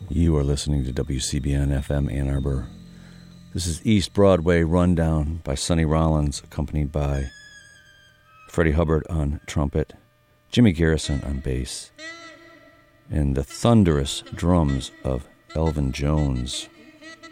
You are listening to WCBN FM Ann Arbor. This is East Broadway Rundown by Sonny Rollins, accompanied by Freddie Hubbard on trumpet, Jimmy Garrison on bass, and the thunderous drums of Elvin Jones.